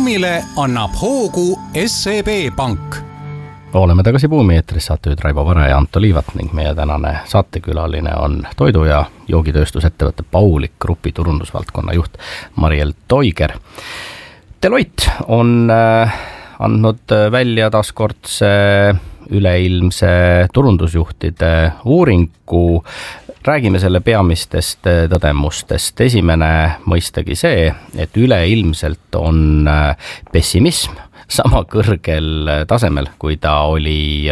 programmile annab hoogu SEB Pank. Oleme tagasi Buumi eetris, saatejuhid Raivo Vare ja Anto Liivat ning meie tänane saatekülaline on toidu- ja joogitööstusettevõtte Paulik Grupi turundusvaldkonna juht Mariel Toiger. Deloitte on andnud välja taaskordse üleilmse turundusjuhtide uuringu. Räägime selle peamistest tõdemustest. Esimene mõistagi see, et üleilmselt on pessimism sama kõrgel tasemel, kui ta oli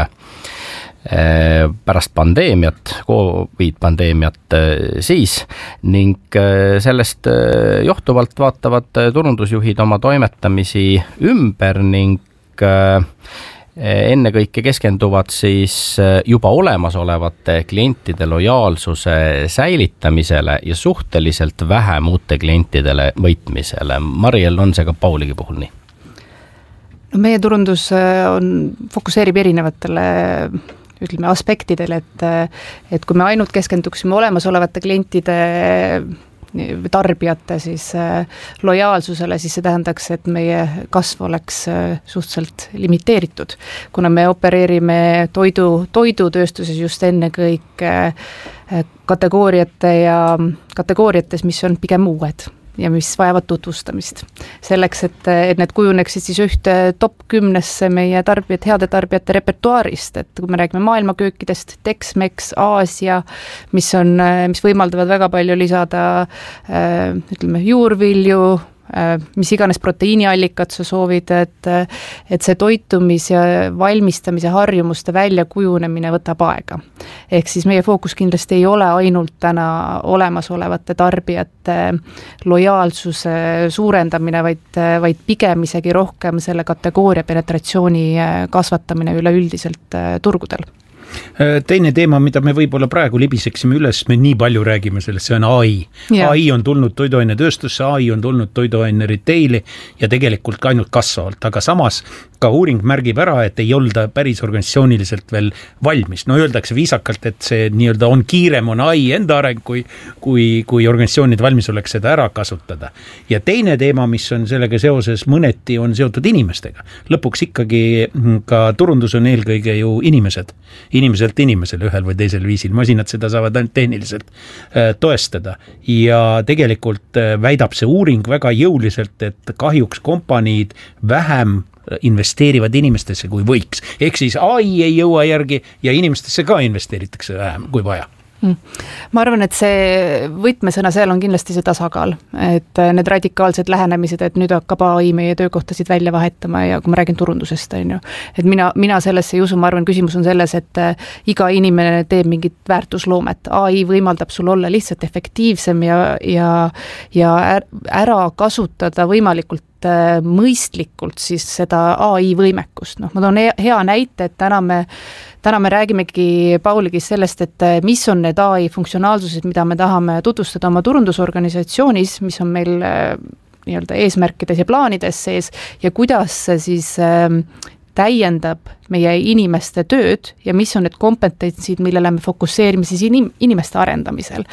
pärast pandeemiat, COVID-pandeemiat siis, ning sellest johtuvalt vaatavad turundusjuhid oma toimetamisi ümber ning ennekõike keskenduvad siis juba olemasolevate klientide lojaalsuse säilitamisele ja suhteliselt vähem uute klientidele võitmisele. Mariel, on see ka Pauligi puhul nii? No, meie turundus fokuseerib erinevatele aspektidele, et kui me ainult keskenduksime olemasolevate klientide tarbijate siis lojaalsusele, siis see tähendaks, et meie kasv oleks suhteliselt limiteeritud. Kuna me opereerime toidutööstuses just ennekõike kategooriates, mis on pigem uued ja mis vajavad tutvustamist. Selleks, et need kujuneksid siis ühte top 10 meie heade tarbijate repertuaarist, et kui me räägime maailmaköökidest, Tex-Mex, Aasia, mis võimaldavad väga palju lisada juurvilju, mis iganes proteiiniallikat sa soovid, et see toitumis- ja valmistamise harjumuste väljakujunemine võtab aega. Ehk siis meie fookus kindlasti ei ole ainult täna olemasolevate tarbijate lojaalsuse suurendamine, vaid pigem isegi rohkem selle kategooria penetratsiooni kasvatamine üleüldiselt turgudel. Teine teema, mida me võib-olla praegu libiseksime üles, me nii palju räägime sellest, see on AI. AI on tulnud toiduaine tööstusse, AI on tulnud toiduaine retaili ja tegelikult ainult kasvavalt, aga samas ka uuring märgib ära, et ei olda päris organisatsiooniliselt veel valmis. No öeldakse viisakalt, et see nii-öelda on kiirem, on AI enda areng, kui organisatsioonid valmis oleks seda ära kasutada. Ja teine teema, mis on sellega seoses mõneti, on seotud inimestega. Lõpuks ikkagi ka turundus on eelkõige ju inimeselt inimesele ühel või teisel viisil. Masinad seda saavad ainult tehniliselt toestada. Ja tegelikult väidab see uuring väga jõuliselt, et kahjuks kompaniid vähem investeerivad inimestesse kui võiks. Ehk siis AI ei jõua järgi ja inimestesse ka investeeritakse vähem kui vaja. Ma arvan, et see võtmesõna seal on kindlasti see tasakaal, et need radikaalsed lähenemised, et nüüd hakkab AI meie töökohtasid välja vahetama ja kui ma räägin turundusest, et mina sellesse ei usu, ma arvan, küsimus on selles, et iga inimene teeb mingit väärtusloomet. AI võimaldab sul olla lihtsalt efektiivsem ja ära kasutada võimalikult mõistlikult siis seda AI võimekust. Ma toon hea näite, et täna me räägimegi Pauligis sellest, et mis on need AI funktsionaalsused, mida me tahame tutvustada oma turundusorganisatsioonis, mis on meil nii-öelda eesmärkides ja plaanides sees ja kuidas see siis täiendab meie inimeste tööd ja mis on need kompetentsid, millele me fokusseerime siis inimeste arendamisel.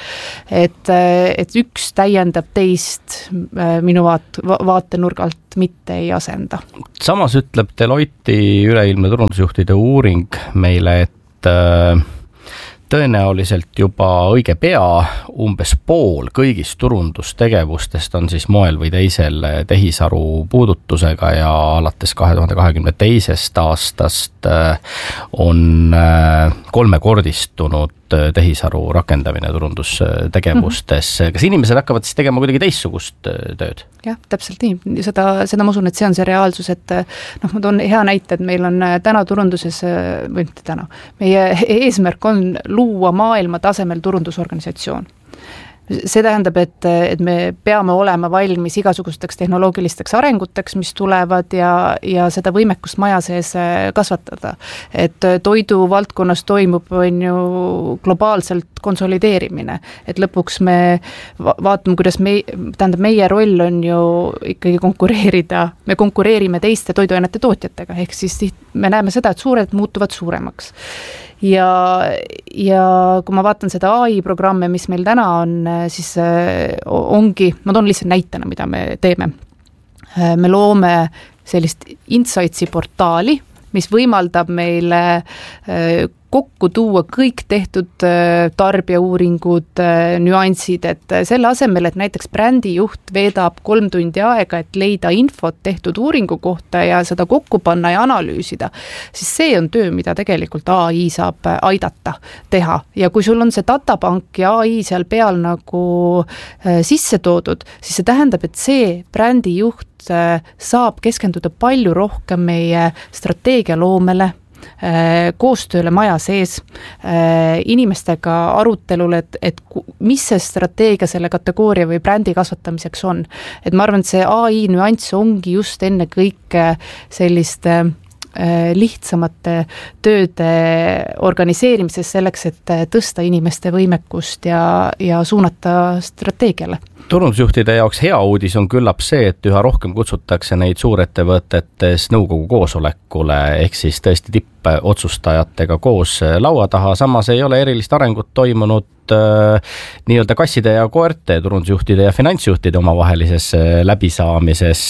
Et üks täiendab teist minu vaatenurgalt mitte ei asenda. Samas ütleb Deloitte üleilmne turundusjuhtide uuring meile, et tõenäoliselt juba õige pea umbes pool kõigist turundustegevustest on siis moel või teisel tehisaru puudutusega ja alates 2022. aastast on kolmekordistunud tehisaru rakendamine turundustegevustes. Kas inimesed hakkavad siis tegema kuidagi teistsugust tööd? Jah, täpselt nii. Seda ma usun, et see on see reaalsus, et ma toon hea näite, et meil on täna turunduses, või mitte täna, meie eesmärk on luua maailma tasemel turundusorganisatsioon. See tähendab, et me peame olema valmis igasugusteks tehnoloogilisteks arenguteks, mis tulevad ja seda võimekust maja sees kasvatada. Et toidu valdkonnas toimub globaalselt konsolideerimine. Et lõpuks me vaatame, kuidas meie roll on ju ikkagi me konkureerime teiste toiduainete tootjatega, ehk siis me näeme seda, et suured muutuvad suuremaks. Ja kui ma vaatan seda AI programme, mis meil täna on, siis ongi, ma toon lihtsalt näitena, mida me teeme. me loome sellist insightsi portaali, mis võimaldab meile kokku tuua kõik tehtud tarbijauuringud, nüansid, et selle asemel, et näiteks brändijuht veedab 3 tundi aega, et leida infot tehtud uuringu kohta ja seda kokku panna ja analüüsida, siis see on töö, mida tegelikult AI saab aidata teha. Ja kui sul on see databank ja AI seal peal nagu sisse toodud, siis see tähendab, et see brändijuht saab keskenduda palju rohkem meie strateegialoomele, koostööle maja sees, inimestega arutelule, et mis see strateegia selle kategooria või brändi kasvatamiseks on. Et ma arvan, et see AI nüanss ongi just enne kõike selliste lihtsamate tööde organiseerimises selleks, et tõsta inimeste võimekust ja suunata strateegiale. Turundusjuhtide jaoks hea uudis on küllap see, et üha rohkem kutsutakse neid suurettevõtetes nõukogu koosolekule, ehk siis tõesti tippotsustajatega koos laua taha, samas ei ole erilist arengut toimunud nii-öelda kasside ja koerte turundusjuhtide ja finantsjuhtide omavahelises läbisaamises.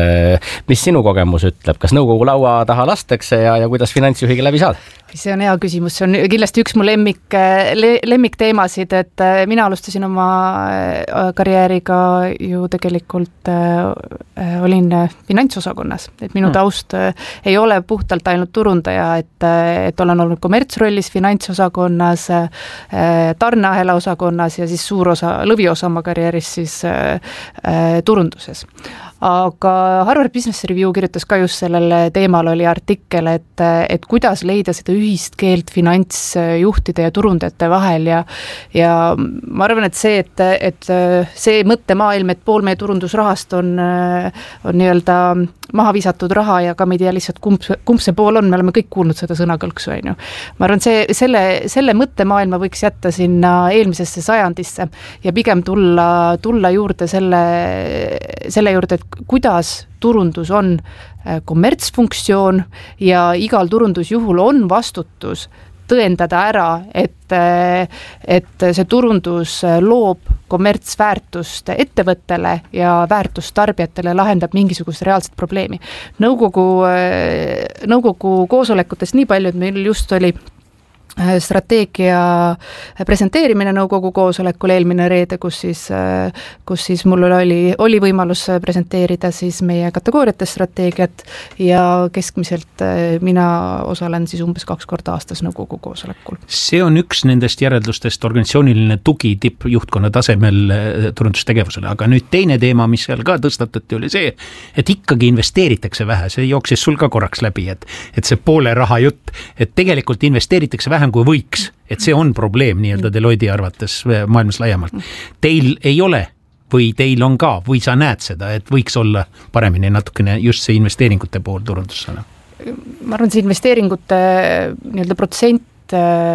Mis sinu kogemus ütleb, kas nõukogu laua taha lastakse ja kuidas finantsjuhiga läbi saad? See on hea küsimus, see on kindlasti üks mu lemmikteemasid, et mina alustasin oma karjääriga ju tegelikult olin finantsosakonnas, et minu taust ei ole puhtalt ainult turundaja, et olen olnud kommertsrollis finantsosakonnas, tarneahela osakonnas ja siis suur osa, lõviosa oma karjääris siis turunduses. Aga Harvard Business Review kirjutas ka just sellele teemal oli artikkel, et kuidas leida seda ühist keelt finantsjuhtide ja turundajate vahel ja ma arvan, et see mõttemaailm, et pool meie turundusrahast on nii-öelda maha visatud raha ja ka me ei tea lihtsalt kumb see pool on, me oleme kõik kuulnud seda sõnakõlksu, on ju. Ma arvan, selle mõttemaailma võiks jätta sinna eelmisesse sajandisse ja pigem tulla juurde selle juurde, et kuidas turundus on kommertsfunktsioon ja igal turundusjuhul on vastutus tõendada ära, et see turundus loob kommertsväärtust ettevõttele ja väärtust tarbijatele, lahendab mingisugust reaalset probleemi. Nõukogu koosolekutest nii palju, et meil just oli strateegia presenteerimine nõukogu koosolekul eelmine reede, kus siis mul oli võimalus presenteerida siis meie kategooriate strateegiat ja keskmiselt mina osalen siis umbes 2 korda aastas nõukogu koosolekul. See on üks nendest järeldustest organisatsiooniline tugi tippjuhtkonna tasemel turundustegevusele, aga nüüd teine teema, mis seal ka tõstatati, oli see, et ikkagi investeeritakse vähe, see jooksis sul ka korraks läbi, et see poole raha jutt, et tegelikult investeeritakse vähem kui võiks, et see on probleem nii-öelda Deloitte arvates maailmas laiemalt. Teil ei ole või teil on ka või sa näed seda, et võiks olla paremini natukene just see investeeringute pool turundussana? Ma arvan, see investeeringute nii-öelda protsent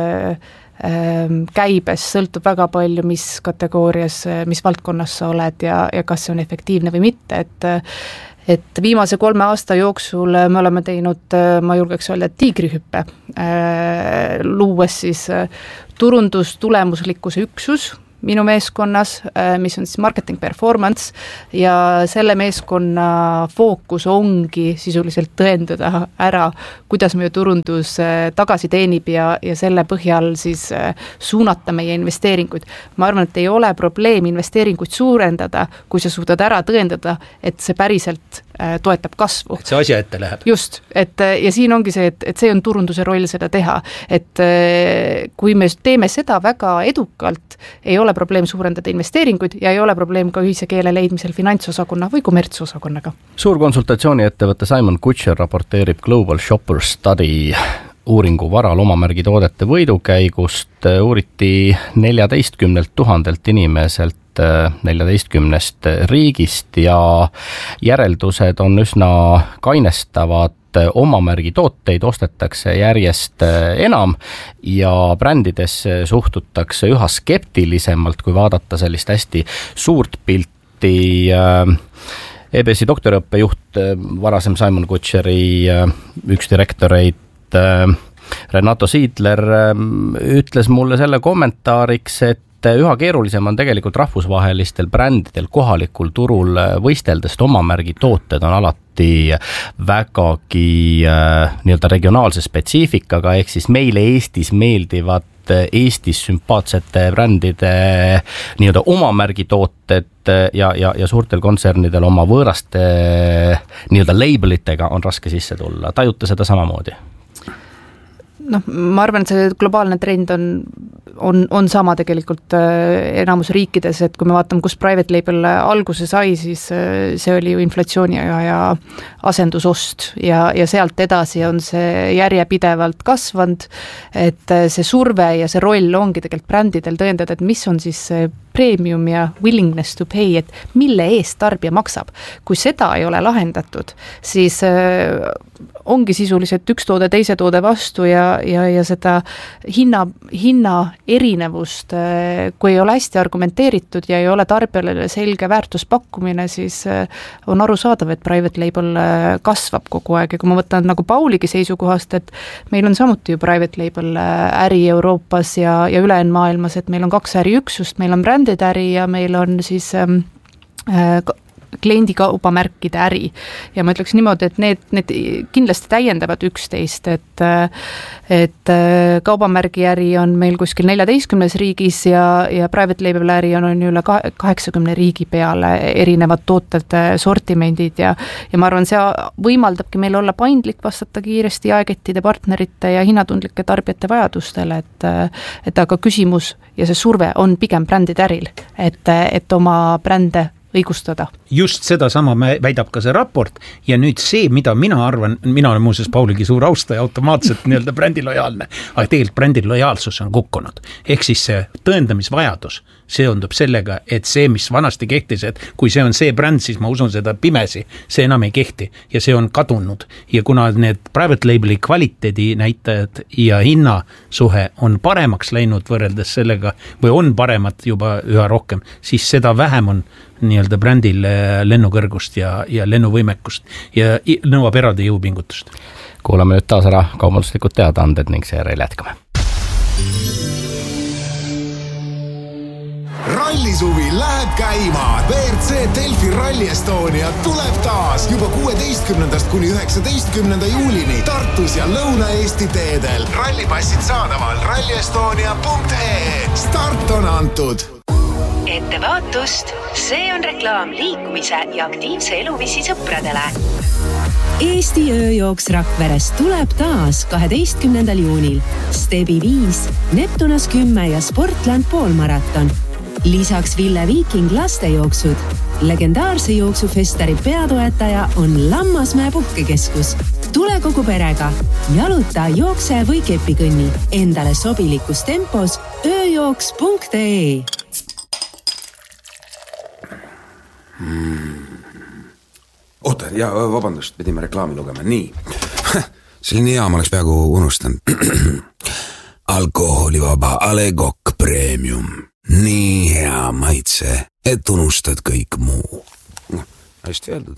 käibes sõltub väga palju, mis kategoorias, mis valdkonnas sa oled ja kas see on efektiivne või mitte, et viimase 3 aasta jooksul me oleme teinud, ma julgeks öelda, tiigrihüppe, luues siis turundustulemuslikkuse üksus minu meeskonnas, mis on siis marketing performance ja selle meeskonna fookus ongi sisuliselt tõendada ära, kuidas meie turundus tagasi teenib ja selle põhjal siis suunata meie investeeringuid. Ma arvan, et ei ole probleem investeeringuid suurendada, kui sa suudad ära tõendada, et see päriselt toetab kasvu. Et see asja ette läheb. Just, ja siin ongi see, et see on turunduse roll seda teha, et kui me teeme seda väga edukalt, ei ole probleem suurendada investeeringuid ja ei ole probleem ka ühise keele leidmisel finantsosakonna või kommertsosakonnaga. Suur konsultatsiooniettevõte Simon Kucher raporteerib Global Shopper Study uuringu varal omamärgi toodete võidukäigust, uuriti 14 000 inimeselt 14 riigist ja järeldused on üsna kainestavad. Omamärgi tooteid ostetakse järjest enam ja brändidesse suhtutakse üha skeptilisemalt, kui vaadata sellist hästi suurt pilti. EBS-i doktoriõppejuht, varasem Simon Kucheri üks direktoreid Renato Siidler ütles mulle selle kommentaariks, et üha keerulisem on tegelikult rahvusvahelistel brändidel kohalikul turul võisteldes, oma märgi tooted on alati vägagi nii-öelda regionaalse spetsiifikaga, ehk siis meile Eestis meeldivad Eestis sümpaatsete brändide nii-öelda oma märgi tooted ja suurtel kontsernidel oma võõraste nii-öelda labelitega on raske sisse tulla. Tajute seda samamoodi? Ma arvan, et see globaalne trend on sama tegelikult enamus riikides, et kui me vaatame, kus private label alguse sai, siis see oli ju inflatsiooni ja asendusost ja sealt edasi on see järjepidevalt kasvanud, et see surve ja see roll ongi tegelikult brändidel tõendada, et mis on siis premium ja willingness to pay, et mille eest tarbija maksab. Kui seda ei ole lahendatud, siis ongi sisuliselt üks toode teise toode vastu ja seda hinna erinevust, kui ei ole hästi argumenteeritud ja ei ole tarbijale selge väärtuspakkumine, siis on arusaadav, et private label kasvab kogu aeg ja kui ma võtan nagu Pauligi seisukohast, et meil on samuti ju private label äri Euroopas ja ülejäänud maailmas, et meil on 2 äriüksust, meil on brändide äri ja meil on siis kliendikaubamärkide äri ja ma ütleks niimoodi, et need kindlasti täiendavad üksteist, et kaubamärgi äri on meil kuskil 14 riigis ja private label äri on üle 80 riigi peale erinevad tooted, sortimendid ja ma arvan, see võimaldabki meil olla paindlik, vastata kiiresti jaekettide, partnerite ja hinnatundlike tarbijate vajadustele, et aga küsimus ja see surve on pigem brändide äril, et oma brände õigustada. Just seda sama väidab ka see raport ja nüüd see, mida mina arvan, mina olen muuseas Pauligi suur austaja, automaatselt nii-öelda brändilojaalne, aga tegelikult brändilojaalsus on kukkunud. Ehk siis see tõendamisvajadus seondub sellega, et see, mis vanasti kehtis, et kui see on see bränd, siis ma usun seda pimesi, see enam ei kehti ja see on kadunud. Ja kuna need private labeli kvaliteedi näitajad ja hinnasuhe on paremaks läinud võrreldes sellega või on paremat juba üha rohkem, siis seda vähem on nii-öelda brändil lennukõrgust ja lennuvõimekust ja nõuab eraldi jõupingutust. Kuulame nüüd taas ära kaubanduslikud teadaanded ning seejärel jätkame. Rallisuvi läheb käima. WRC Delfi Rally Estonia tuleb taas juba 16. kuni 19. juulini Tartus ja Lõuna-Eesti teedel. Rallipassid saadaval rallyestonia.ee. Start on antud. Ettevaatust, see on reklaam liikumise ja aktiivse eluviisi sõpradele. Eesti ööjooks Rakveres tuleb taas 12. juunil. Stebi 5, Neptunas 10 ja Sportland poolmaraton. Lisaks Ville Viiking lastejooksud. Legendaarse jooksufestari peatoetaja on Lammasmäe puhkekeskus. Tule kogu perega. Jaluta, jookse või kepikõnni. Endale sobilikus tempos ööjooks.ee. Oota, ja vabandust, pidime reklaami lugema. Nii, selline hea, ma oleks peaaegu unustanud. Alkoholivaba Ale Kokk Premium. Nii hea maitse, et unustad kõik muu. Hästi öeldud.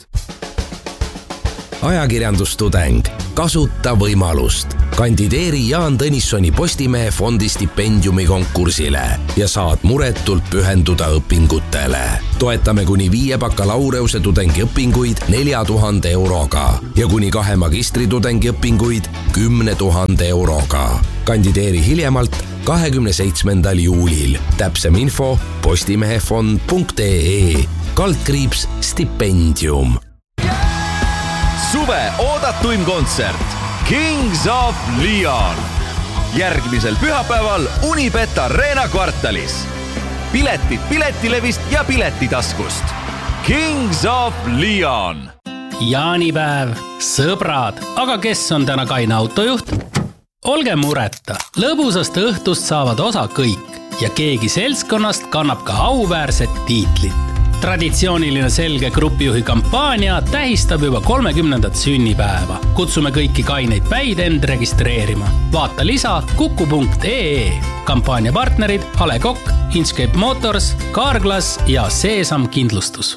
Ajakirjandustudeng. Kasuta võimalust. Kandideeri Jaan Tõnissoni Postimehe fondi stipendiumi konkursile ja saad muretult pühenduda õpingutele. Toetame kuni 5 bakalaureuse tudengi õpinguid 4000 euroga ja kuni 2 magistritudengi õpinguid 10 000 euroga. Kandideeri hiljemalt 27. juulil. Täpsem info postimehefond.ee /stipendium. Suve oodatuim kontsert Kings of Leon. Järgmisel pühapäeval Unibet Arena kvartalis. Piletid Piletilevist ja Piletitaskust. Kings of Leon. Jaanipäev, sõbrad, aga kes on täna kaine autojuht? Olge mureta, lõbusast õhtust saavad osa kõik ja keegi seltskonnast kannab ka auväärset tiitlit. Traditsiooniline selge grupijuhi kampaania tähistab juba 30. sünnipäeva. Kutsume kõiki kaineid päid end registreerima. Vaata lisa kuku.ee. Kampaania partnerid Ale Kokk, Inchcape Motors, Carglass ja Seesam Kindlustus.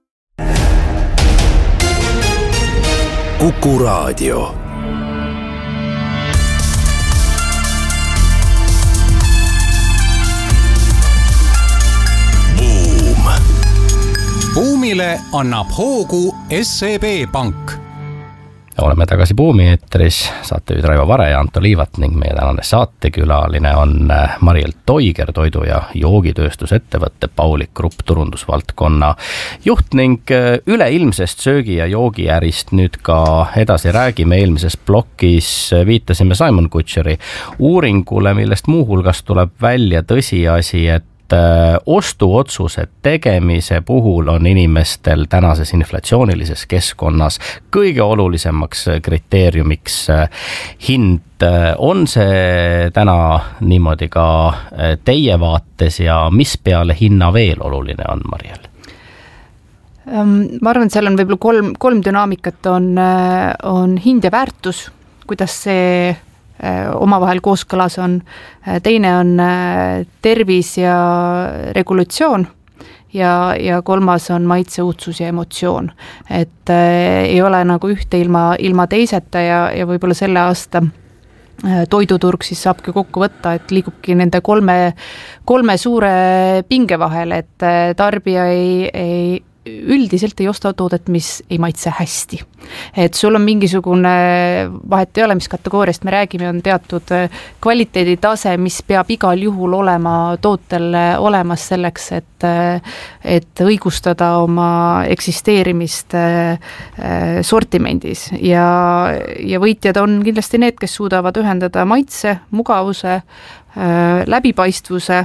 Kuku Raadio. buumile annab hoogu SEB Pank. Oleme tagasi Buumi eetris, saatejuhid Raivo Vare ja Anto Liivat ning meie tänane saatekülaline on Mariel Toiger, toidu- ja joogitööstusettevõtte Paulik Grupp turundusvaldkonna juht ning üleilmsest söögi- ja joogiärist nüüd ka edasi räägime. Eelmises plokis viitasime Simon Kutseri uuringule, millest muuhulgas tuleb välja tõsiasi, et ostuotsuse tegemise puhul on inimestel tänases inflatsioonilises keskkonnas kõige olulisemaks kriteeriumiks hind. On see täna niimoodi ka teie vaates ja mis peale hinna veel oluline on, Mariel? Ma arvan, et seal on võib-olla kolm dünaamikat, on hind ja väärtus, kuidas see omavahel kooskõlas on. Teine on tervis ja regulatsioon ja kolmas on maitse, uudsus ja emotsioon. Et ei ole nagu ühte ilma teiseta ja võib-olla selle aasta toiduturg siis saabki kokku võtta, et liigubki nende kolme suure pinge vahel, et tarbija ei üldiselt ei osta toodet, mis ei maitse hästi. Et sul on mingisugune, vahet ei ole, mis kategooriast me räägime, on teatud kvaliteeditase, mis peab igal juhul olema tootel olemas selleks, et õigustada oma eksisteerimist sortimendis. Ja võitjad on kindlasti need, kes suudavad ühendada maitse, mugavuse, läbipaistvuse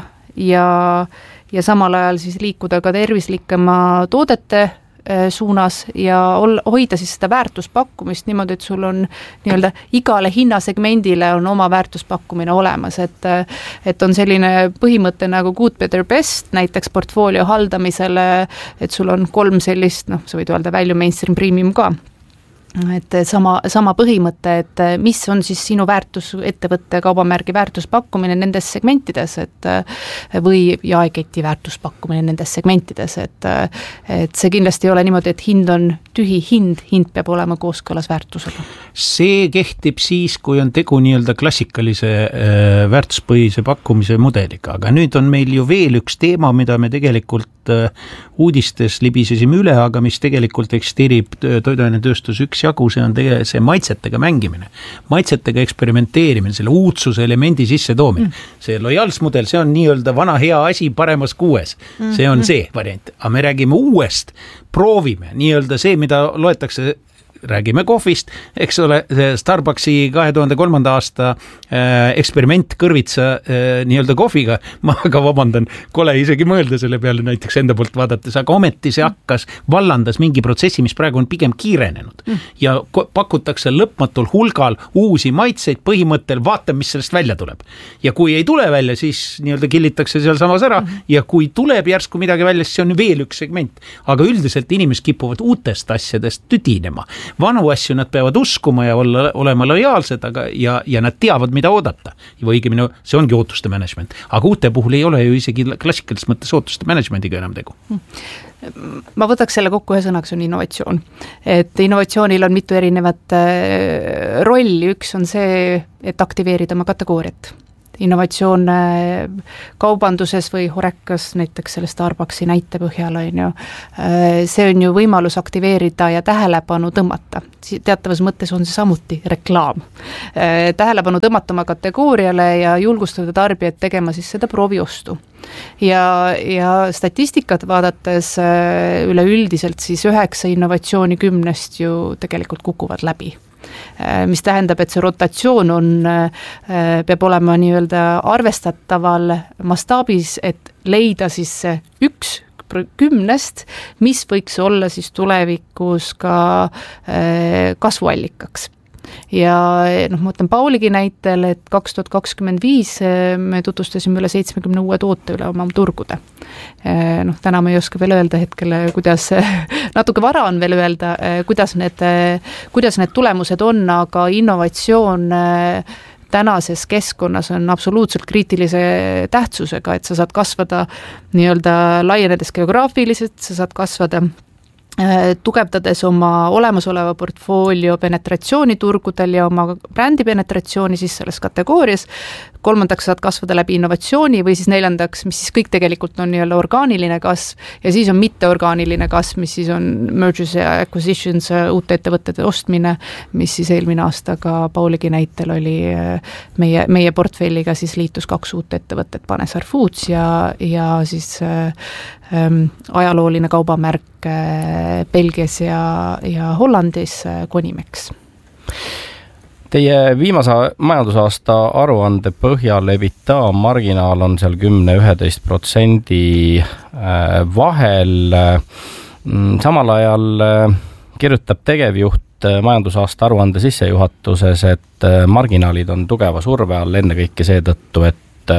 ja samal ajal siis liikuda ka tervislikema toodete suunas ja hoida siis seda väärtuspakkumist niimoodi, et sul on nii-öelda igale hinnasegmendile on oma väärtuspakkumine olemas, et on selline põhimõte nagu good, better, best, näiteks portfoolio haldamisele, et sul on 3 sellist, sa võid öelda value, mainstream, premium ka. Et sama põhimõte, et mis on siis sinu väärtus, ettevõtte kaubamärgi väärtuspakkumine nendes segmentides, või jaeketi väärtuspakkumine nendes segmentides, et see kindlasti ei ole niimoodi, et hind on tühi hind peab olema kooskõlas väärtusega. See kehtib siis, kui on tegu nii-öelda klassikalise väärtuspõhise pakkumise mudeliga, aga nüüd on meil ju veel üks teema, mida me tegelikult uudistes libisesime üle, aga mis tegelikult eksisteerib toiduainetööstus üksjagu, see on see maitsetega mängimine, maitsetega eksperimenteerimine, selle uudsuse elemendi sisse toomine. See lojaalsmudel, see on nii-öelda vana hea asi paremas kuues, see on see variant, aga me räägime uuest, proovime nii-öelda see, mida loetakse, räägime kohvist, eks ole, Starbucksi 2003. aasta eksperiment kõrvitsa nii-öelda kohviga, ma ka vabandan, kole isegi mõelda selle peale näiteks enda poolt vaadates, aga ometi see vallandas mingi protsessi, mis praegu on pigem kiirenenud ja pakutakse lõpmatul hulgal uusi maitseid põhimõttel, vaata, mis sellest välja tuleb. Ja kui ei tule välja, siis nii-öelda killitakse seal samas ära ja kui tuleb järsku midagi välja, siis see on veel üks segment. Aga üldiselt inimesed kipuvad uutest asjadest tüdinema. Vanu asju nad peavad uskuma ja olema lojaalsed, ja nad teavad, mida oodata. Või õigemini, see ongi ootuste management. Aga uute puhul ei ole ju isegi klassikalises mõttes ootuste managemendiga enam tegu. Ma võtaks selle kokku ühe sõnaks, on innovatsioon. Et innovatsioonil on mitu erinevat rolli. Üks on see, et aktiveerida oma kategooriat. Innovatsioon kaubanduses või Horekas, näiteks selle Starbucksi näite põhjal on ju. See on ju võimalus aktiveerida ja tähelepanu tõmmata. Teatavas mõttes on see samuti reklaam. Tähelepanu tõmmata oma kategooriale ja julgustada tarbijat tegema siis seda prooviostu. Ja statistikat vaadates üleüldiselt siis 9 innovatsiooni 10 ju tegelikult kukuvad läbi. Mis tähendab, et see rotatsioon peab olema nii-öelda arvestataval mastaabis, et leida siis see 1 10, mis võiks olla siis tulevikus ka kasvuallikaks. Ja ma mõtlen Pauligi näitel, et 2025 me tutvustasime üle 70 uue toote üle oma turgude. Täna ma ei oska veel öelda hetkel, kuidas, natuke vara on veel öelda, kuidas need tulemused on, aga innovatsioon tänases keskkonnas on absoluutselt kriitilise tähtsusega, et sa saad kasvada nii-öelda laienedes geograafiliselt, sa saad kasvada tugevdades oma olemasoleva portfoolio penetratsiooni turgudel ja oma brändi penetratsiooni siis selles kategoorias. Kolmandaks saad kasvada läbi innovatsiooni või siis neljandaks, mis siis kõik tegelikult on nii-öelda orgaaniline kasv ja siis on mitteorgaaniline kasv, mis siis on mergers ja acquisitions, uute ettevõtete ostmine, mis siis eelmine aasta ka Pauligi näitel oli meie portfelliga siis liitus 2 uut ettevõtet, Panesaar Foods ja siis ajalooline kaubamärk Belgias ja Hollandis Konimex. Teie viimase majandusaasta aruande põhjal EBITDA marginaal on seal 10-11% vahel. Samal ajal kirjutab tegevjuht majandusaasta aruande sissejuhatuses, et marginaalid on tugeva surve all ennekõike seetõttu, et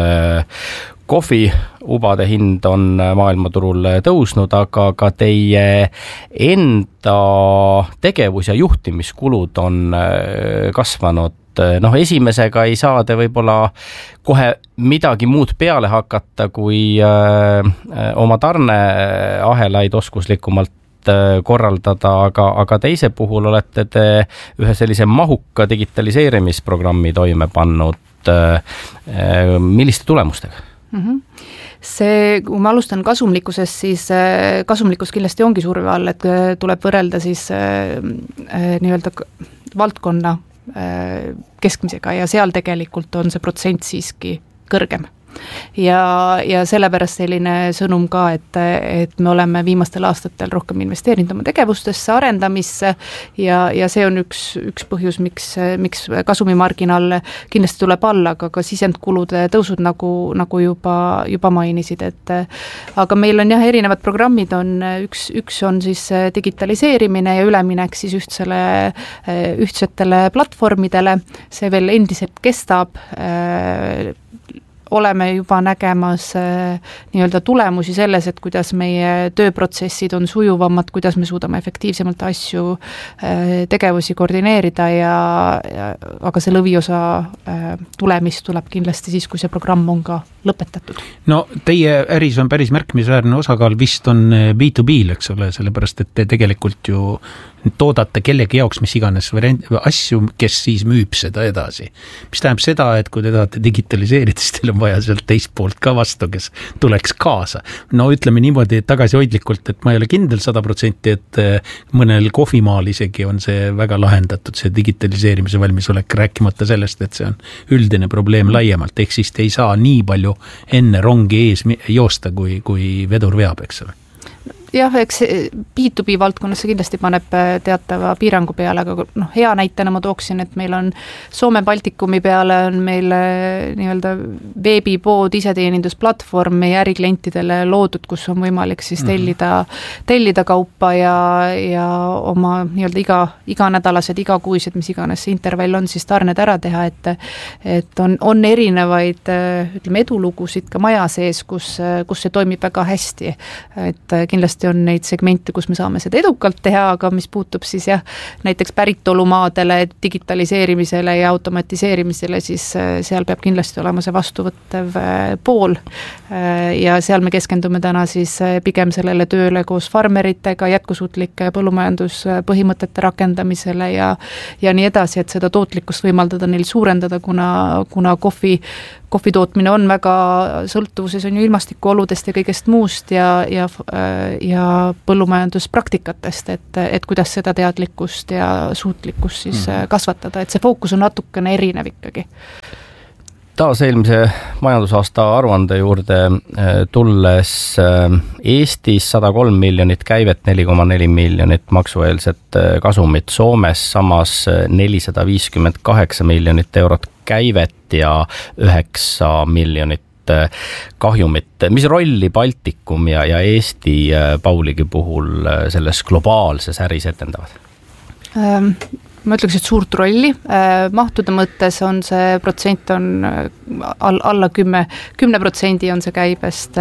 kohviubade hind on maailmaturul tõusnud, aga ka teie enda tegevus- ja juhtimiskulud on kasvanud. Noh, esimesega ei saa te võib-olla kohe midagi muud peale hakata, kui oma tarneahelaid oskuslikumalt korraldada, aga teise puhul olete te ühe sellise mahuka digitaliseerimisprogrammi toime pannud. Milliste tulemustega? See, kui ma alustan kasumlikkusest, siis kasumlikkus kindlasti ongi surve all, et tuleb võrrelda siis nii-öelda valdkonna keskmisega ja seal tegelikult on see protsent siiski kõrgem. Ja sellepärast selline sõnum ka, et me oleme viimastel aastatel rohkem investeerinud oma tegevustesse, arendamisse ja see on üks põhjus, miks kasumimarginaal kindlasti tuleb alla, aga ka sisendkulude tõusud nagu juba mainisid, aga meil on jah, erinevad programmid on, üks on siis digitaliseerimine ja üleminek siis ühtsetele platvormidele, see veel endiselt kestab, oleme juba nägemas nii-öelda tulemusi selles, et kuidas meie tööprotsessid on sujuvamad, kuidas me suudame efektiivsemalt asju, tegevusi koordineerida aga see lõviosa tulemist tuleb kindlasti siis, kui see programm on ka lõpetatud. No teie äris on päris märkimisväärne osakaal, vist on B2B-l, eks ole, sellepärast, et te tegelikult ju toodate kellegi jaoks, mis iganes asju, kes siis müüb seda edasi. Mis tähendab seda, et kui te tahate digitaliseerida, siis teil on vaja sealt teist poolt ka vastu, kes tuleks kaasa. No ütleme niimoodi tagasihoidlikult, et ma ei ole kindel 100%, et mõnel kohvimaal isegi on see väga lahendatud, see digitaliseerimise valmisolek, rääkimata sellest, et see on üldine probleem laiemalt, ehk siis te ei saa nii palju enne rongi ees joosta, kui vedur veab, eks ole. Jah, eks B2B valdkonnas see kindlasti paneb teatava piirangu peale, aga hea näitena ma tooksin, et meil on Soome Baltikumi peale on meil nii-öelda veebipood, iseteenindusplatvorm meie äriklientidele loodud, kus on võimalik siis tellida kaupa ja oma nii-öelda iganädalased, igakuised, mis iganes see intervall on, siis tarned ära teha, et on erinevaid ütleme edulugusid ka maja sees, kus see toimib väga hästi, et kindlasti on neid segmente, kus me saame seda edukalt teha, aga mis puutub siis jah, näiteks päritolumaadele, digitaliseerimisele ja automatiseerimisele, siis seal peab kindlasti olema see vastuvõttev pool ja seal me keskendume täna siis pigem sellele tööle koos farmeritega, jätkusuutlike põllumajanduspõhimõtete rakendamisele ja nii edasi, et seda tootlikkust võimaldada neil suurendada, kuna kohvi tootmine on väga sõltuvuses on ju ilmastikuoludest ja kõigest muust ja põllumajanduspraktikatest, et kuidas seda teadlikkust ja suutlikkust siis kasvatada, et see fookus on natukene erinev ikkagi. Taas eelmise majandusaasta aruande juurde tulles Eestis 103 miljonit käivet, 4,4 miljonit maksueelset kasumit, Soomes samas 458 miljonit eurot käivet ja 9 miljonit kahjumit. Mis rolli Baltikum ja Eesti Pauligi puhul selles globaalses äris etendavad? Ma ütleks, et suurt rolli. Mahtude mõttes on see protsent on alla 10% on see käibest,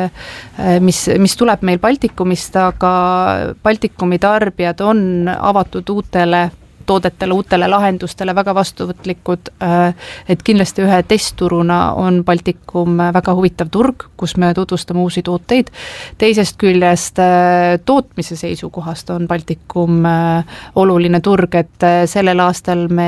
mis tuleb meil Baltikumist, aga Baltikumi tarbijad on avatud uutele toodetele, uutele lahendustele väga vastuvõtlikud, et kindlasti ühe testturuna on Baltikum väga huvitav turg, kus me tutvustame uusi tooteid. Teisest küljest tootmise seisukohast on Baltikum oluline turg, et sellel aastal me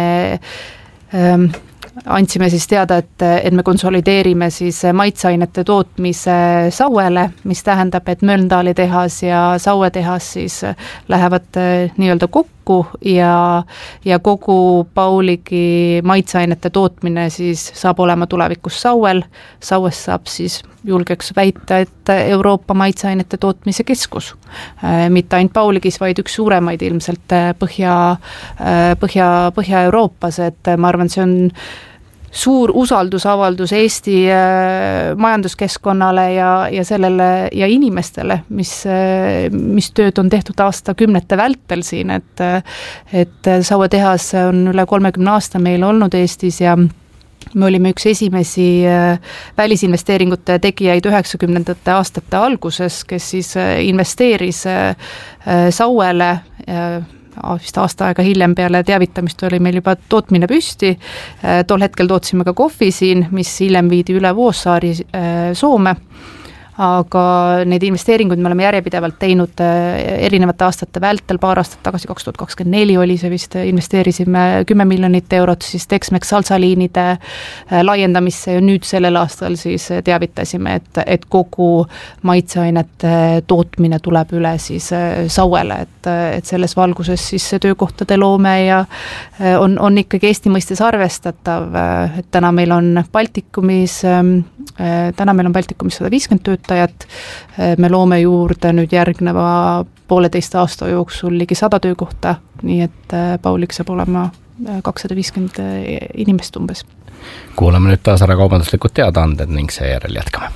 andsime siis teada, et me konsolideerime siis maitseainete tootmise Sauele, mis tähendab, et Mölndali tehas ja Saue tehas siis lähevad nii-öelda kokku ja kogu Pauligi maitseainete tootmine siis saab olema tulevikus Sauel. Saues saab siis julgeks väita, et Euroopa maitseainete tootmise keskus. Mitte ainult Pauligis, vaid üks suuremaid ilmselt Põhja-Euroopas, et ma arvan, see on suur usaldusavaldus Eesti majanduskeskkonnale ja sellele ja inimestele, mis tööd on tehtud aastakümnete vältel siin, et Saue tehas on üle 30 aasta meil olnud Eestis ja me olime üks esimesi välisinvesteeringute tegijaid 90ndate aastate alguses, kes siis investeeris Sauele vist aasta aega hiljem peale teavitamist oli meil juba tootmine püsti. Tol hetkel tootsime ka kohvi siin, mis hiljem viidi üle Vuosaari Soome. Aga need investeeringud me oleme järjepidevalt teinud erinevate aastate vältel, paar aastat tagasi 2024 oli see vist, investeerisime 10 miljonit eurot siis Tex-Mex salsaliinide laiendamisse ja nüüd sellel aastal siis teavitasime, et kogu maitseainete tootmine tuleb üle siis Sauele, et selles valguses siis töökohtade loome ja on ikkagi Eesti mõistes arvestatav, et täna meil on Baltikumis 150 töötajat, me loome juurde nüüd järgneva 1,5 aasta jooksul ligi 100 töökohta, nii et Paulik saab olema 250 inimest umbes. Kuulame nüüd taas ära kaubanduslikud teadaanded ning seejärel jätkame.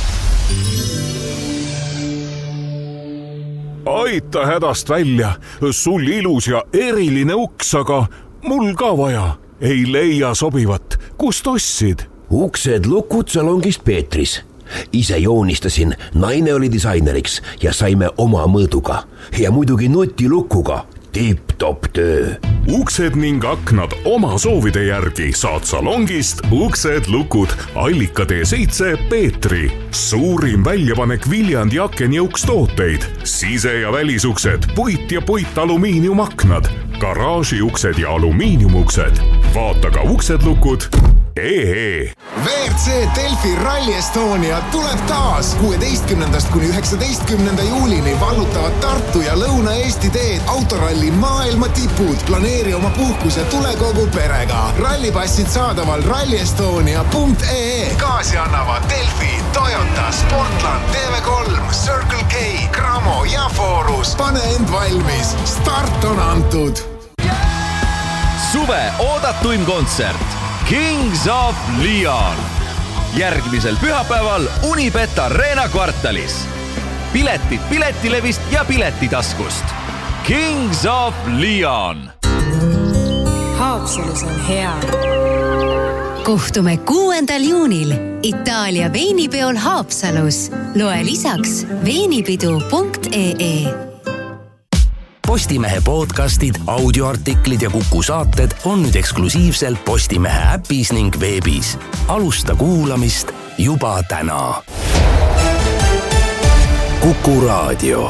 Aita hädast välja, sul ilus ja eriline uks, aga mul ka vaja. Ei leia sobivat, kust ostsid? Uksed lukud salongist Peetris. Ise joonistasin, naine oli disaineriks ja saime oma mõõduga. Ja muidugi nutilukuga. Tipp-top töö. Uksed ning aknad oma soovide järgi saad salongist Uksed lukud Allika T7 Peetri. Suurim väljapanek Viljandi akenjõukstooteid. Sise- ja välisuksed, puit ja puitalumiiniumaknad, garaažiuksed ja alumiiniumuksed. Vaata ka Uksed lukud. WRC Delfi Rally Estonia tuleb taas 16. kuni 19. juulini vallutavad Tartu ja Lõuna-Eesti teed autoralli maailma tipud. Planeeri oma puhkus ja tule kogu perega. Rallipassid saadaval rallyestonia.ee. Gaasi annavad Delfi, Toyota, Sportland, TV3, Circle K, Cramo ja Forus. Pane end valmis, start on antud. Suve oodatuim kontsert Kings of Leon. Järgmisel pühapäeval Unibet Arena kvartalis. Piletid Piletilevist ja Piletitaskust. Kings of Leon. Haapsalus on hea. Kohtume 6. juunil Itaalia veinipeol Haapsalus. Loe lisaks veinipidu.ee. Postimehe podcastid, audioartiklid ja Kuku saated on nüüd eksklusiivselt Postimehe äpis ning veebis. Alusta kuulamist juba täna. Kuku Raadio.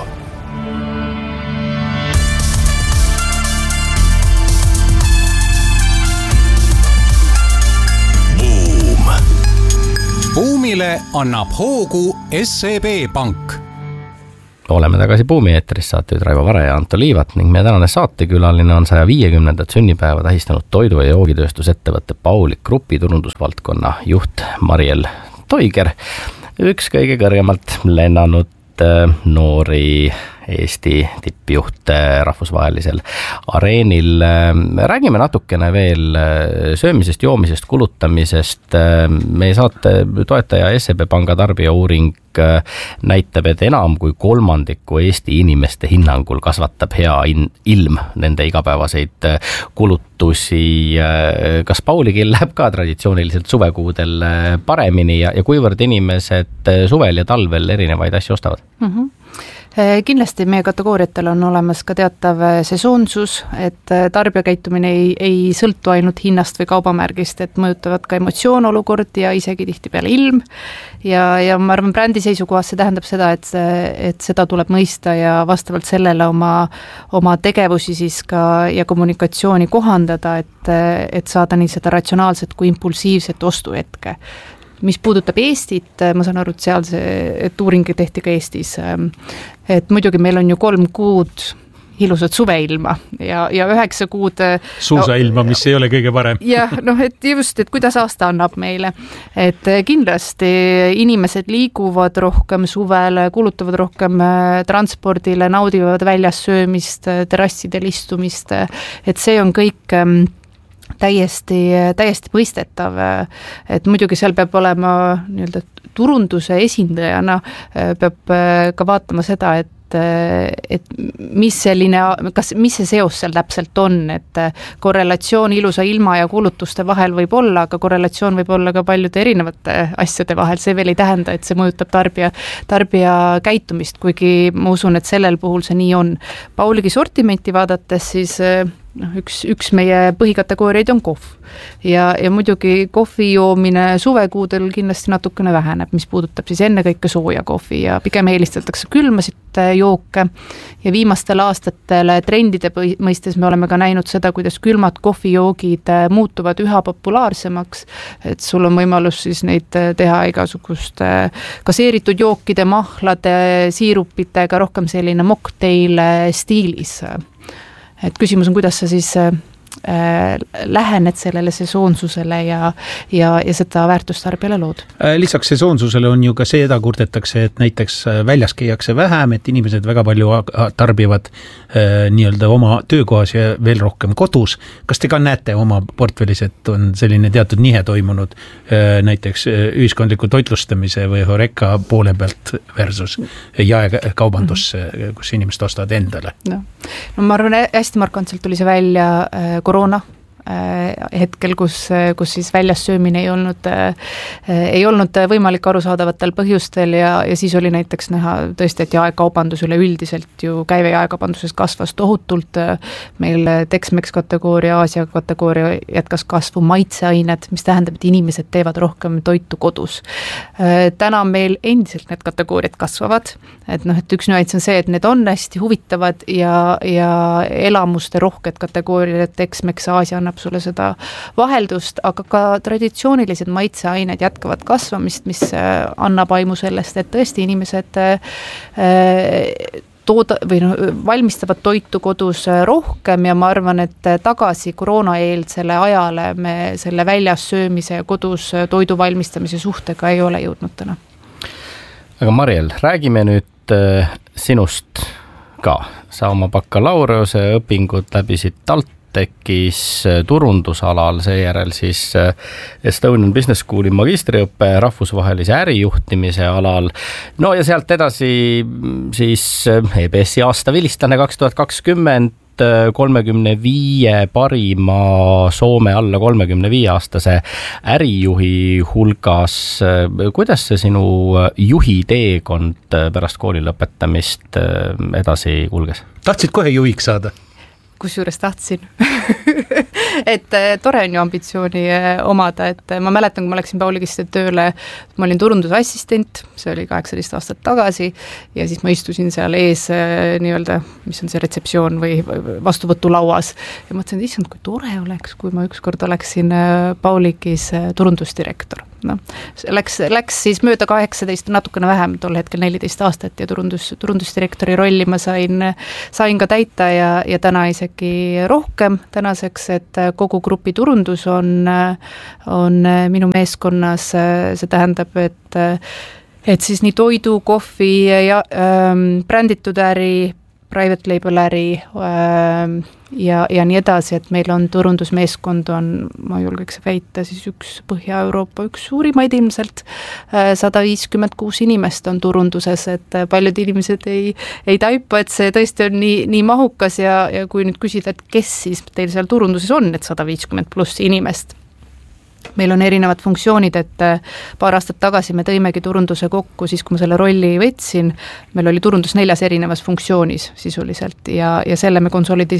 Buum. Buumile annab hoogu SEB Pank. Oleme tagasi Buumi eetris, saatejuht Raivo Vare ja Anto Liivat ning meie tänane saatekülaline on 150. sünnipäeva tähistanud toidu- ja joogitööstusettevõtte Paulik Grupi turundusvaldkonna juht Mariel Toiger. Üks kõige kõrgemalt lennanud noori Eesti tippjuht rahvusvahelisel areenil. Räägime natukene veel söömisest, joomisest, kulutamisest. Meie saate toetaja SEB Panga tarbijauuring näitab, et enam kui 3% Eesti inimeste hinnangul kasvatab hea ilm nende igapäevaseid kulutusi. Kas Pauligil läheb ka traditsiooniliselt suvekuudel paremini ja kuivõrd inimesed suvel ja talvel erinevaid asju ostavad? Kindlasti meie kategooriatel on olemas ka teatav sesoonsus, et tarbijakäitumine ei sõltu ainult hinnast või kaubamärgist, et mõjutavad ka emotsioonolukord ja isegi tihtipeale ilm. Ja ma arvan, brändi seisukohast see tähendab seda, et seda tuleb mõista ja vastavalt sellele oma tegevusi siis ka ja kommunikatsiooni kohandada, et saada nii seda ratsionaalset kui impulsiivset ostuhetke. Mis puudutab Eestit, ma saan aru, et seal et uuring tehti ka Eestis, et muidugi meil on ju 3 kuud ilusat suveilma ja 9 kuud suusailma, mis ei ole kõige parem. Jah, et just, et kuidas aasta annab meile, et kindlasti inimesed liiguvad rohkem suvel, kulutavad rohkem transpordile, naudivad väljas söömist, terrassidel istumist, et see on kõik täiesti mõistetav, et muidugi seal peab olema nii-öelda turunduse esindajana, peab ka vaatama seda, et mis see seos seal täpselt on, et korrelatsioon ilusa ilma ja kulutuste vahel võib olla, aga korrelatsioon võib olla ka paljude erinevate asjade vahel, see veel ei tähenda, et see mõjutab tarbija käitumist, kuigi ma usun, et sellel puhul see nii on. Pauligi sortimenti vaadates siis üks meie põhikategooriaid on kohv ja muidugi kohvi joomine suvekuudel kindlasti natukene väheneb, mis puudutab siis ennekõike sooja kohvi ja pigem eelistatakse külmasid jooke ja viimastel aastatel trendide mõistes me oleme ka näinud seda, kuidas külmad kohvijoogid muutuvad üha populaarsemaks, et sul on võimalus siis neid teha igasugust gaseeritud jookide, mahlade, siirupitega, rohkem selline mocktail stiilis. Et küsimus on, kuidas sa siis lähened sellele sesoonsusele ja seda väärtustarbijale lood. Lisaks sesoonsusele on ju ka seda kurdetakse, et näiteks väljas käiakse vähem, et inimesed väga palju tarbivad nii-öelda oma töökohas ja veel rohkem kodus. Kas te ka näete oma portfellis, et on selline teatud nihe toimunud näiteks ühiskondliku toitlustamise või Horeca poole pealt versus jaekaubandus, kus inimesed ostavad endale? No ma arvan, hästi markantselt tuli see välja koroona hetkel, kus siis väljas söömine ei olnud võimalik arusaadavatel põhjustel ja siis oli näiteks näha tõesti, et jaekaubandus üleüldiselt ju käive jaekaubanduses kasvas tohutult, meil Tex-Mex kategooria, Aasia kategooria jätkas kasvu, maitseained, mis tähendab, et inimesed teevad rohkem toitu kodus. Täna meil endiselt need kategooriad kasvavad, et üks nüanss on see, et need on hästi huvitavad ja elamuste rohked kategooriad, Tex-Mex, Aasia annab sulle seda vaheldust, aga ka traditsioonilised maitseained jätkavad kasvamist, mis annab aimu sellest, et tõesti inimesed valmistavad toitu kodus rohkem ja ma arvan, et tagasi koroonaeelsele ajale me selle väljas söömise ja kodus toidu valmistamise suhtega ei ole jõudnud täna. Aga Mariel, räägime nüüd sinust ka. Sa oma bakalaureuse õpingud läbisid TalTechis turundusalal, seejärel siis Estonian Business Schooli magistriõppe rahvusvahelise ärijuhtimise alal. No ja sealt edasi siis EBS-i aasta vilistlane 2020 35 parima Soome alla 35-aastase ärijuhi hulgas. Kuidas see sinu juhi teekond pärast kooli lõpetamist edasi kulges? Tahtsid kohe juhiks saada? Kusjuures tahtsin. Et tore on ju ambitsiooni omada, et ma mäletan, kui ma läksin Pauligisse tööle, ma olin turundusassistent, see oli 18 aastat tagasi ja siis ma istusin seal ees nii-öelda, mis on see retseptsioon või vastuvõtulauas ja mõtlesin, et issand, kui tore oleks, kui ma ükskord oleksin Pauligis turundusdirektor. No, läks siis mööda 18, natukene vähem, tol hetkel 14 aastat ja turundusdirektori rolli ma sain ka täita ja täna isegi rohkem tänaseks, et kogu grupi turundus on minu meeskonnas, see tähendab, et siis nii toidu, kohvi ja bränditud äri, private label äri ja nii edasi, et meil on turundusmeeskond on, ma julgeks väita, siis üks Põhja-Euroopa, üks suurimaid ilmselt, 156 inimest on turunduses, et paljud inimesed ei taipa, et see tõesti on nii mahukas ja kui nüüd küsida, et kes siis teil seal turunduses on, et 150 pluss inimest, meil on erinevad funktsioonid, et paar aastat tagasi me tõimegi turunduse kokku, siis kui ma selle rolli võtsin, meil oli turundus 4 erinevas funktsioonis sisuliselt ja selle me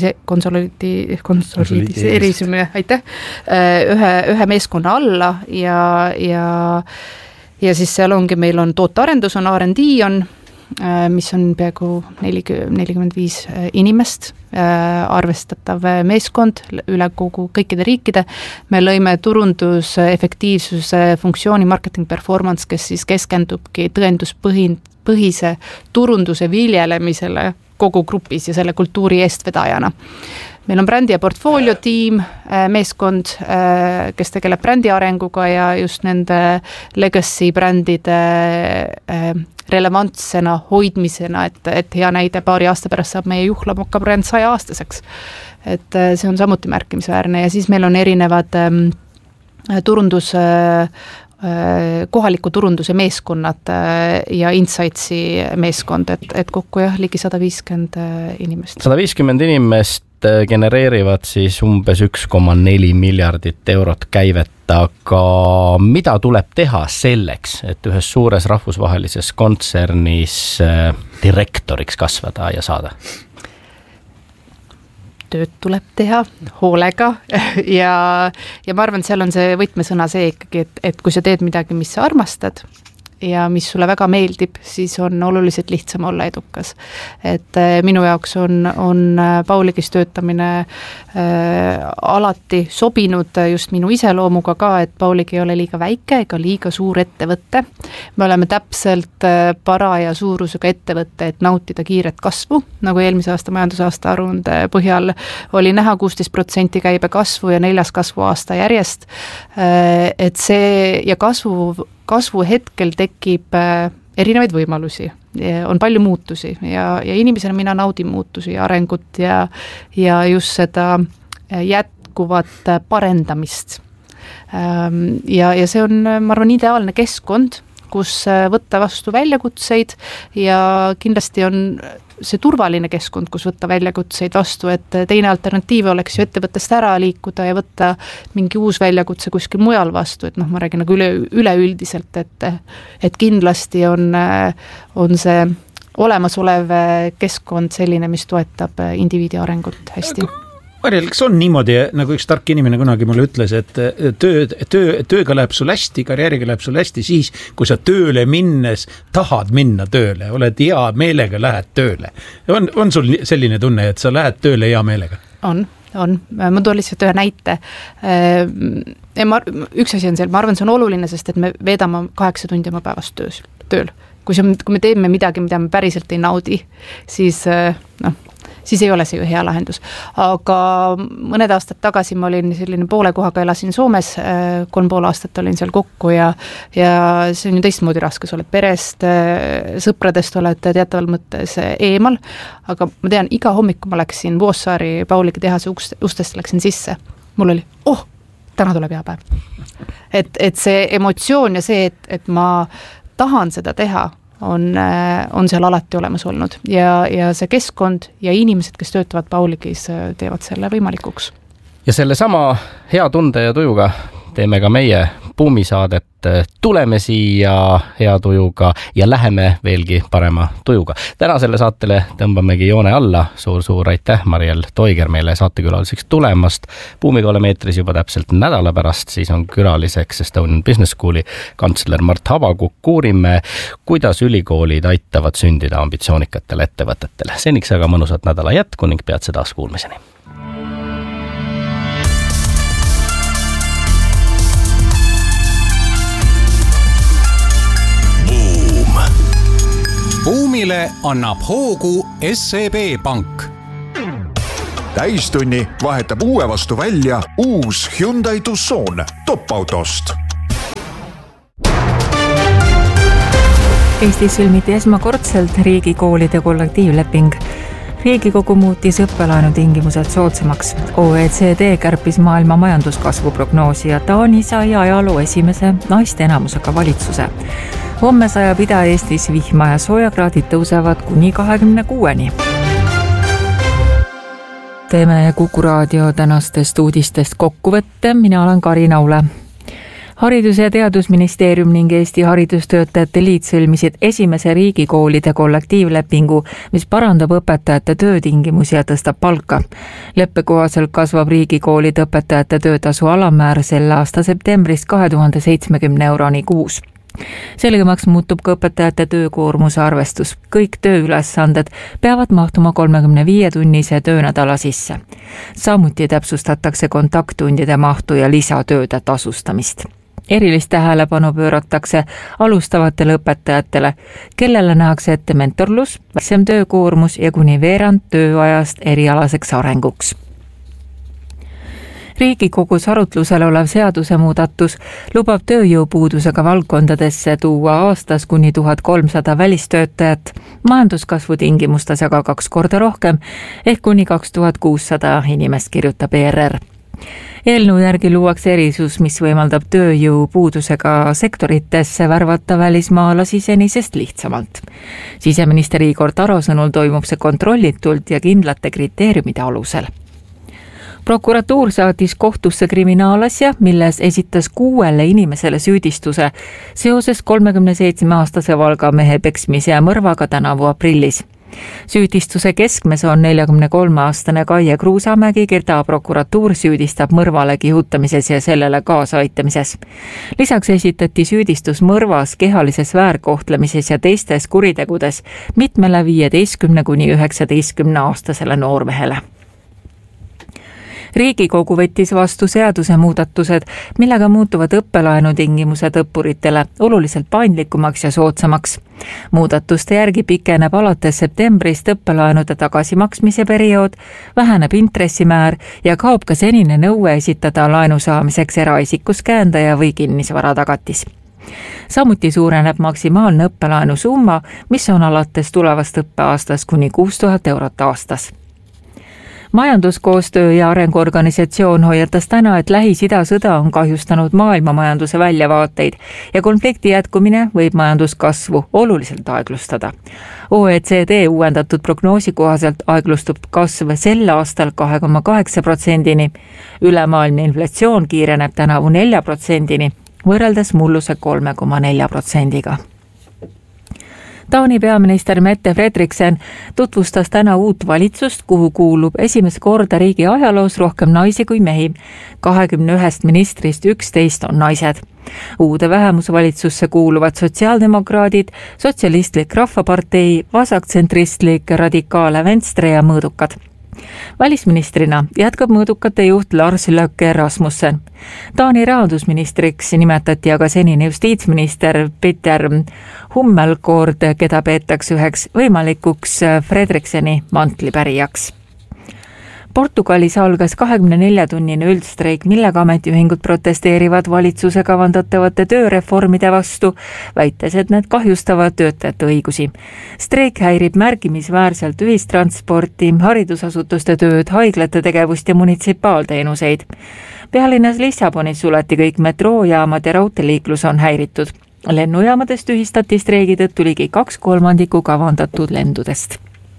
konsolidiseerisime, aitäh, ühe meeskonna alla ja siis seal ongi, meil on tootearendus, on R&D on, mis on peaaegu 45 inimest, arvestatav meeskond üle kogu kõikide riikide. Me lõime turundusefektiivsuse funktsiooni marketing performance, kes siis keskendubki tõenduspõhise turunduse viljelemisele kogu grupis ja selle kultuuri eestvedajana. Meil on brändi ja portfolio tiim, meeskond, kes tegeleb brändi arenguga ja just nende legacy brändide relevantsena hoidmisena, et hea näide paari aasta pärast saab meie juhlamoka bränd 100 aastaseks. Et see on samuti märkimisväärne ja siis meil on erinevad kohaliku turunduse meeskonnad ja Insightsi meeskond, et kokku ligi 150 inimest. 150 inimest genereerivad siis umbes 1,4 miljardit eurot käivet, aga mida tuleb teha selleks, et ühes suures rahvusvahelises kontsernis direktoriks kasvada ja saada? Tööd tuleb teha hoolega ja ma arvan, et seal on see võtmesõna see ikkagi, et kui sa teed midagi, mis sa armastad ja mis sulle väga meeldib, siis on oluliselt lihtsam olla edukas. Et minu jaoks on Pauligis töötamine alati sobinud just minu iseloomuga ka, et Paulig ei ole liiga väike ega liiga suur ettevõtte. Me oleme täpselt paraja suurusega ettevõtte, et nautida kiiret kasvu, nagu eelmise aasta majandusaasta aruande põhjal oli näha 16% käibe kasvu ja 4. kasvuaasta järjest. Et see ja kasvu hetkel tekib erinevaid võimalusi, on palju muutusi ja inimesena mina naudin muutusi ja arengut ja just seda jätkuvat parendamist. Ja see on, ma arvan, ideaalne keskkond, kus võtta vastu väljakutseid ja kindlasti on see turvaline keskkond, kus võtta väljakutseid vastu, et teine alternatiiv oleks ju ettevõttest ära liikuda ja võtta mingi uus väljakutse kuskil mujal vastu, et ma räägin nagu üleüldiselt, et kindlasti on see olemasolev keskkond selline, mis toetab indiviidi arengut hästi. Marjal, kas on niimoodi, nagu üks tark inimene kunagi mulle ütles, et tööga läheb sul hästi, karjääriga läheb sul hästi siis, kui sa tööle minnes tahad minna tööle, oled hea meelega, lähed tööle. On sul selline tunne, et sa lähed tööle hea meelega? On. Ma toon lihtsalt ühe näite. Üks asi on seal, ma arvan, see on oluline, sest et me veedame 8 tundi oma päevast tööl. Kui me teeme midagi, mida me päriselt ei naudi, siis ei ole see ju hea lahendus. Aga mõned aastad tagasi ma olin selline poole kohaga, elasin Soomes, 3,5 aastat olin seal kokku ja see on ju teistmoodi raske, sa oled perest, sõpradest oled teataval mõttes eemal, aga ma tean, iga hommiku ma läksin Vuossaari Pauligi tehase ustest läksin sisse. Mul oli, täna tuleb hea päev. Et see emotsioon ja see, et ma tahan seda teha, on seal alati olemas olnud ja see keskkond ja inimesed, kes töötavad Pauligis, teevad selle võimalikuks. Ja selle sama hea tunde ja tujuga teeme ka meie buumisaadet. Tuleme siia hea tujuga ja läheme veelgi parema tujuga. Täna selle saatele tõmbamegi joone alla. Suur aitäh, Mariel Toiger, meile saatekülaliseks tulemast. Buumiga oleme eetris juba täpselt nädala pärast, siis on külaliseks Estonian Business Schooli kantsler Mart Habakukk. Uurime, kuidas ülikoolid aitavad sündida ambitsioonikatele ettevõtetele. Seniks aga mõnusat nädala jätku ning peatse taas kuulmiseni. Buumile annab hoogu SEB Pank. Täistunni vahetab uue vastu välja uus Hyundai Tucson top-autost. Eestis sõlmiti esmakordselt riigikoolide kollektiivleping. Riigikogu muutis õppelaenu tingimused soodsamaks. OECD kärpis maailma majanduskasvu prognoosi ja Taani sai ajaloo esimese naiste enamusega valitsuse. Homme sajab Ida-Eestis vihma ja soojakraadid tõusevad kuni 26-ni. Teeme Kuku Raadio tänastest uudistest kokkuvõtte. Mina olen Karin Aule. Haridus- ja Teadusministeerium ning Eesti Haridustöötajate Liit sõlmisid esimese riigikoolide kollektiivlepingu, mis parandab õpetajate töötingimusi ja tõstab palka. Leppe kohaselt kasvab riigikoolide õpetajate töötasu alammäär selle aasta septembrist 2070 euroni kuus. Selgemaks muutub ka õpetajate töökoormuse arvestus. Kõik tööülesanded peavad mahtuma 35-tunnise töönädala sisse. Samuti täpsustatakse kontakttundide mahtu ja lisatööde tasustamist. Erilist tähelepanu pööratakse alustavatele õpetajatele, kellele nähakse ette mentorlus, väiksem töökoormus ja kuni veerand tööajast erialaseks arenguks. Riigikogus arutlusel olev seadusemuudatus lubab tööjõupuudusega valdkondadesse tuua aastas kuni 1300 välistöötajat, majanduskasvu tingimustes aga 2 korda rohkem ehk kuni 2600 inimest, kirjutab ERR. Eelnõu järgi luuakse erisus, mis võimaldab tööjõupuudusega sektoritesse värvata välismaalasi senisest lihtsamalt. Siseminister Igor Taro sõnul toimub see kontrollitult ja kindlate kriteeriumide alusel. Prokuratuur saatis kohtusse kriminaalasja, milles esitas 6 inimesele süüdistuse seoses 37-aastase Valga mehe peksmise ja mõrvaga tänavu aprillis. Süüdistuse keskmes on 43-aastane Kaie Kruusamägi, keda prokuratuur süüdistab mõrvale kihutamises ja sellele kaasaaitamises. Lisaks esitati süüdistus mõrvas, kehalises väärkohtlemises ja teistes kuritegudes mitmele 15–19-aastasele noormehele. Riigikogu võttis vastu seadusemuudatused, millega muutuvad õppelaenu tingimused õppuritele oluliselt paindlikumaks ja soodsamaks. Muudatuste järgi pikeneb alates septembrist õppelaenude tagasimaksmise periood, väheneb intressimäär ja kaob ka senine nõue esitada laenu saamiseks eraisikus käendaja või kinnisvaratagatis. Samuti suureneb maksimaalne õppelaenu summa, mis on alates tulevast õppeaastas kuni 6000 eurot aastas. Majanduskoostöö ja arenguorganisatsioon hoiatas täna, et Lähis-Ida sõda on kahjustanud maailma majanduse väljavaateid ja konflikti jätkumine võib majanduskasvu oluliselt aeglustada. OECD uuendatud prognoosi kohaselt aeglustub kasv sel aastal 2,8%-ni. Ülemaailmne inflatsioon kiireneb tänavu 4%-ni, võrreldes mulluse 3,4%-ga. Taani peaminister Mette Frederiksen tutvustas täna uut valitsust, kuhu kuulub esimest korda riigi ajaloos rohkem naisi kui mehi. 21 ministrist 11 on naised. Uude vähemusvalitsusse kuuluvad sotsiaaldemokraadid, sotsialistlik rahvapartei, vasaktsentristlik radikaale Venstre ja mõõdukad. Välisministrina jätkab mõõdukate juht Lars Løkke Rasmussen. Taani rahandusministriks nimetati aga senine justiitsminister Peter Hummelgaard, keda peetakse üheks võimalikuks Fredrikseni mantlipärijaks. Portugalis algas 24-tunnine üldstreik, millega ametiühingud protesteerivad valitsuse kavandatavate tööreformide vastu, väites, et need kahjustavad töötajate õigusi. Streik häirib märkimisväärselt ühistransporti, haridusasutuste tööd, haiglate tegevust ja munitsipaalteenuseid. Pealinnas Lissabonis suleti kõik metroojaamad ja raudteeliiklus on häiritud. Lennujaamadest tühistati streigi tõttu ligi 2/3 kavandatud lendudest.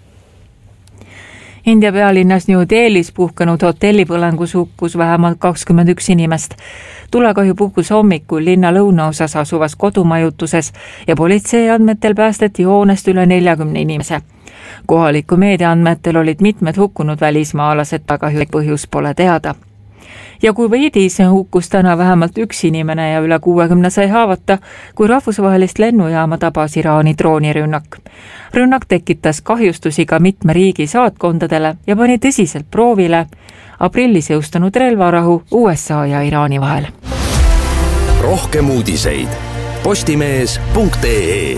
India pealinnas New Delhis puhkenud hotellipõlengus hukkus vähemalt 21 inimest. Tulekahju puhkus hommikul linna lõunaosas asuvas kodumajutuses ja politsei andmetel päästeti hoonest üle 40 inimese. Kohaliku meedia andmetel olid mitmed hukkunud välismaalased, kahju põhjus pole teada. Ja Kuveidis hukkus täna vähemalt 1 inimene ja üle 60 sai haavata, kui rahvusvahelist lennujaama tabas Iraani droonirünnak. Rünnak tekitas kahjustusi ka mitme riigi saatkondadele ja pani tõsiselt proovile aprillis jõustunud relvarahu USA ja Iraani vahel. Rohkem uudiseid postimees.ee.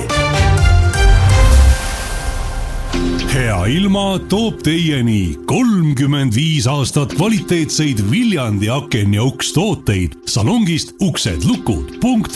Hea ilma toob teieni 35 aastat kvaliteetseid Viljandi aken- ja ukstooteid salongist uksedlukud.ee.